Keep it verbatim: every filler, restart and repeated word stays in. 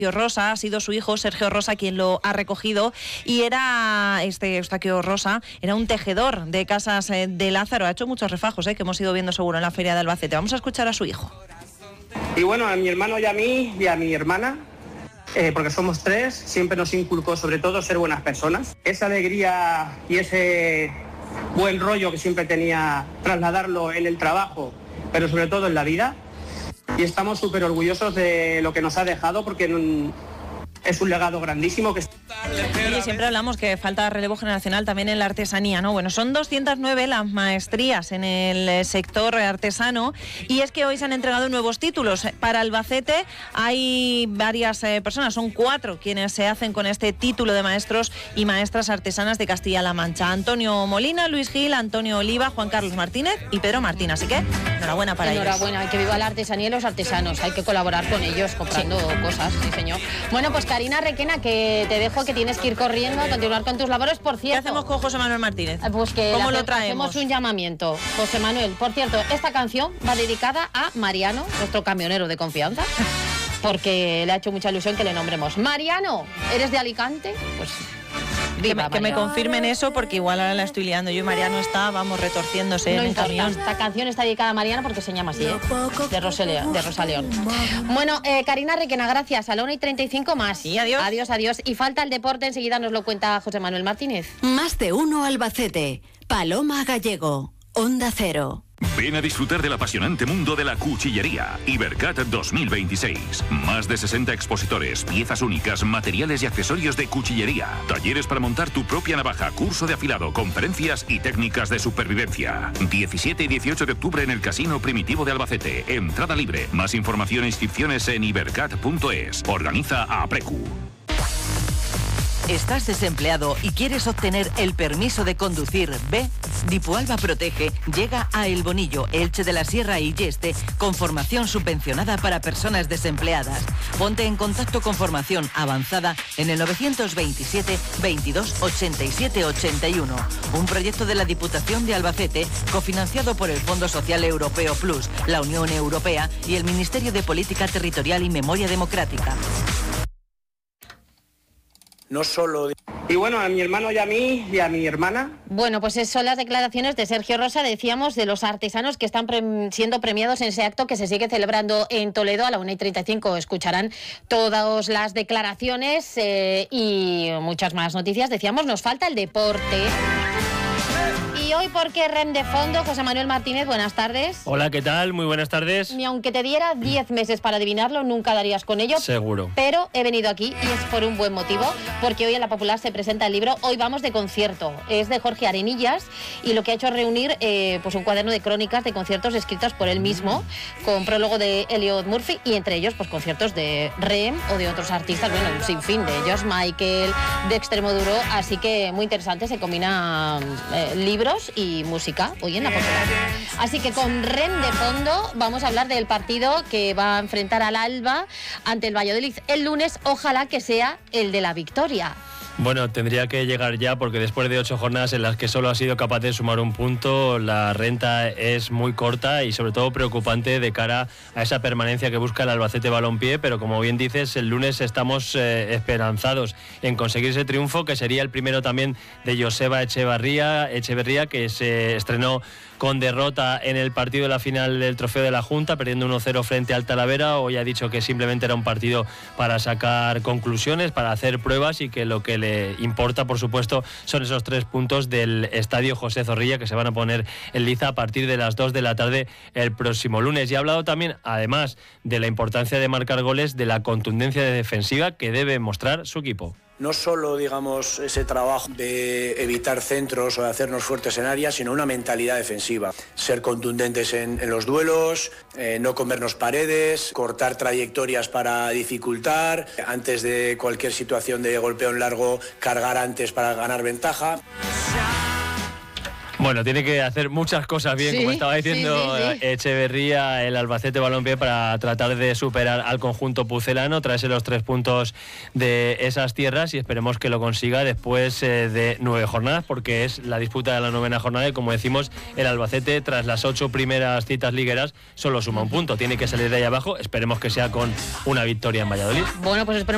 Rosa, ha sido su hijo Sergio Rosa quien lo ha recogido, y era este Eustaquio Rosa, era un tejedor de casas de Lázaro, ha hecho muchos refajos eh, que hemos ido viendo seguro en la feria de Albacete. Vamos a escuchar a su hijo. Y bueno, a mi hermano y a mí y a mi hermana, eh, porque somos tres, siempre nos inculcó sobre todo ser buenas personas. Esa alegría y ese buen rollo que siempre tenía, trasladarlo en el trabajo, pero sobre todo en la vida. Y estamos súper orgullosos de lo que nos ha dejado, porque es un legado grandísimo. Que... Oye, siempre hablamos que falta relevo generacional también en la artesanía, ¿no? Bueno, son doscientas nueve las maestrías en el sector artesano, y es que hoy se han entregado nuevos títulos. Para Albacete hay varias eh, personas, son cuatro quienes se hacen con este título de maestros y maestras artesanas de Castilla-La Mancha. Antonio Molina, Luis Gil, Antonio Oliva, Juan Carlos Martínez y Pedro Martín. Así que enhorabuena para ellos. Enhorabuena, que viva la artesanía y los artesanos. Hay que colaborar con ellos comprando sí. cosas, sí señor. Bueno, pues Karina Requena, que te dejo, que tienes que ir corriendo a continuar con tus labores. Por cierto, ¿qué hacemos con José Manuel Martínez? Pues que ¿Cómo hace, lo traemos? Hacemos un llamamiento, José Manuel. Por cierto, esta canción va dedicada a Mariano, nuestro camionero de confianza, porque le ha hecho mucha ilusión que le nombremos. Mariano, ¿eres de Alicante? Pues que me, que me confirmen eso, porque igual ahora la estoy liando. Yo y Mariano está, vamos, retorciéndose no en el camión. Esta canción está dedicada a Mariano porque se llama así, ¿eh? De Rosalía, de Rosa León. Bueno, eh, Karina Requena, gracias. A la una y treinta y cinco más. Y adiós. Adiós, adiós. Y falta el deporte, enseguida nos lo cuenta José Manuel Martínez. Más de uno Albacete. Paloma Gallego. Onda Cero. Ven a disfrutar del apasionante mundo de la cuchillería. Ibercat dos mil veintiséis. Más de sesenta expositores, piezas únicas, materiales y accesorios de cuchillería. Talleres para montar tu propia navaja, curso de afilado, conferencias y técnicas de supervivencia. diecisiete y dieciocho de octubre en el Casino Primitivo de Albacete. Entrada libre. Más información e inscripciones en ibercat punto es. Organiza Aprecu. ¿Estás desempleado y quieres obtener el permiso de conducir B? Dipualba Protege llega a El Bonillo, Elche de la Sierra y Yeste con formación subvencionada para personas desempleadas. Ponte en contacto con formación avanzada en el novecientos veintisiete veintidós ochenta y siete ochenta y uno. Un proyecto de la Diputación de Albacete cofinanciado por el Fondo Social Europeo Plus, la Unión Europea y el Ministerio de Política Territorial y Memoria Democrática. No solo... Y bueno, a mi hermano y a mí y a mi hermana. Bueno, pues esas son las declaraciones de Sergio Rosa, decíamos, de los artesanos que están pre- siendo premiados en ese acto que se sigue celebrando en Toledo. A la una y treinta y cinco escucharán todas las declaraciones eh, y muchas más noticias. Decíamos, nos falta el deporte. Y hoy, porque rem de fondo, José Manuel Martínez, buenas tardes. Hola, ¿qué tal? Muy buenas tardes. Ni aunque te diera diez meses para adivinarlo, nunca darías con ello. Seguro. Pero he venido aquí y es por un buen motivo, porque hoy en La Popular se presenta el libro Hoy vamos de concierto. Es de Jorge Arenillas y lo que ha hecho es reunir eh, pues un cuaderno de crónicas de conciertos escritos por él mismo, con prólogo de Elliot Murphy y entre ellos pues conciertos de Rem o de otros artistas, bueno, un sinfín, de George Michael, de Extremoduro, así que muy interesante, se combinan eh, libros y música hoy en La Popular. Así que con Rem de fondo vamos a hablar del partido que va a enfrentar al Alba ante el Valladolid el lunes. Ojalá que sea el de la victoria. Bueno, tendría que llegar ya, porque después de ocho jornadas en las que solo ha sido capaz de sumar un punto, la renta es muy corta y sobre todo preocupante de cara a esa permanencia que busca el Albacete Balompié, pero como bien dices, el lunes estamos eh, esperanzados en conseguir ese triunfo, que sería el primero también de Joseba Echevarría, Echeverría, que se estrenó con derrota en el partido de la final del Trofeo de la Junta, perdiendo uno cero frente al Talavera. Hoy ha dicho que simplemente era un partido para sacar conclusiones, para hacer pruebas, y que lo que le importa, por supuesto, son esos tres puntos del Estadio José Zorrilla, que se van a poner en liza a partir de las dos de la tarde el próximo lunes. Y ha hablado también, además de la importancia de marcar goles, de la contundencia defensiva que debe mostrar su equipo. No solo, digamos, ese trabajo de evitar centros o de hacernos fuertes en área, sino una mentalidad defensiva. Ser contundentes en, en los duelos, eh, no comernos paredes, cortar trayectorias para dificultar, antes de cualquier situación de golpeo en largo, cargar antes para ganar ventaja. Bueno, tiene que hacer muchas cosas bien, sí, como estaba diciendo sí, sí, sí. Echeverría, el Albacete Balompié, para tratar de superar al conjunto pucelano, traerse los tres puntos de esas tierras, y esperemos que lo consiga después eh, de nueve jornadas, porque es la disputa de la novena jornada y, como decimos, el Albacete, tras las ocho primeras citas ligueras, solo suma un punto. Tiene que salir de ahí abajo, esperemos que sea con una victoria en Valladolid. Bueno, pues esperemos